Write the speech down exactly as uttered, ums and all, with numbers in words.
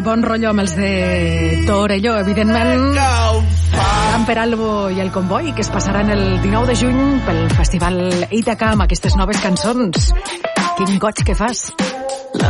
Bon rotllo amb els de Torelló, evidentment. Dan Peralbo i el Comboi, que es passaran el dinou de juny pel Festival Ítaca amb aquestes noves cançons. Quin goig que fas.